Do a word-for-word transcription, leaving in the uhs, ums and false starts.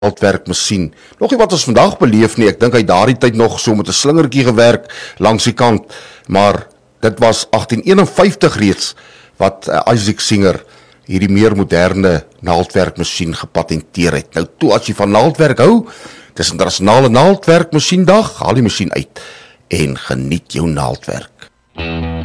naaldwerkmasjien. Nog nie wat ons vandag beleef nie, ek dink hy daardie tyd nog so met 'n slingertjie gewerk langs die kant, maar dit was agtien eenenvyftig reeds wat uh, Isaac Singer hierdie meer moderne naaldwerkmasjien gepatenteer het. Nou toe as jy van naaldwerk hou, dis internasionale naaldwerkmasiendag, haal die masjien uit en geniet jou naaldwerk.